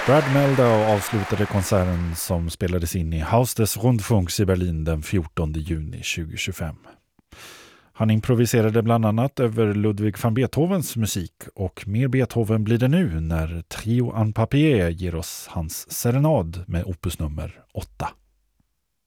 Brad Mehldau avslutade konserten som spelades in i Haus des Rundfunks i Berlin den 14 juni 2025. Han improviserade bland annat över Ludwig van Beethovens musik, och mer Beethoven blir det nu när Trio en Papier ger oss hans serenad med opusnummer 8.